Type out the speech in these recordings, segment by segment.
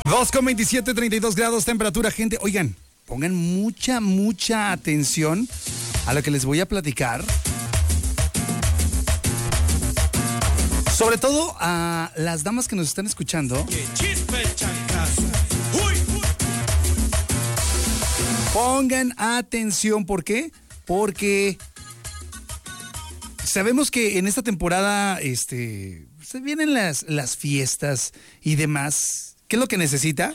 2,27, 32 grados temperatura, gente. Oigan, pongan mucha atención a lo que les voy a platicar. Sobre todo a las damas que nos están escuchando. Pongan atención, ¿por qué? Porque sabemos que en esta temporada se vienen las fiestas y demás. ¿Qué es lo que necesita?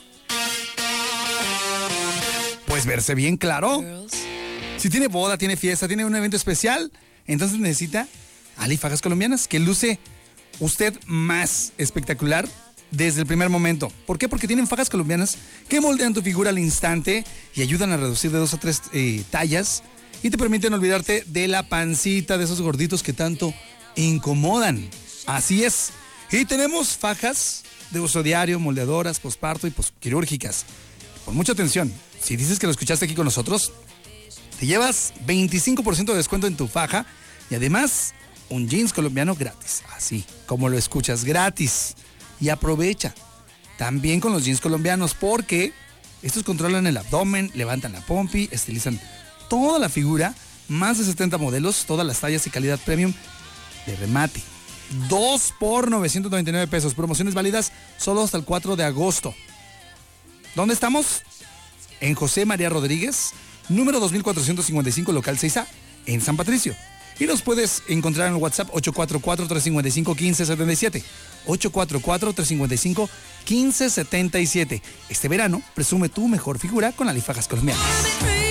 Pues verse bien, claro. Si tiene boda, tiene fiesta, tiene un evento especial, entonces necesita Ali Fajas Colombianas, que luce usted más espectacular desde el primer momento. ¿Por qué? Porque tienen fajas colombianas que moldean tu figura al instante y ayudan a reducir de 2 a 3 tallas y te permiten olvidarte de la pancita, de esos gorditos que tanto incomodan. Así es. Y tenemos fajas de uso diario, moldeadoras, posparto y posquirúrgicas. Pon mucha atención. Si dices que lo escuchaste aquí con nosotros, te llevas 25% de descuento en tu faja y además un jeans colombiano gratis. Así como lo escuchas, gratis. Y aprovecha también con los jeans colombianos porque estos controlan el abdomen, levantan la pompi, estilizan toda la figura, más de 70 modelos, todas las tallas y calidad premium de remate. 2 por 999 pesos. Promociones válidas solo hasta el 4 de agosto. ¿Dónde estamos? En José María Rodríguez, número 2455, local 6A, en San Patricio. Y nos puedes encontrar en el WhatsApp 844-355-1577. 844-355-1577. Este verano, presume tu mejor figura con Ali Fajas Colombianas.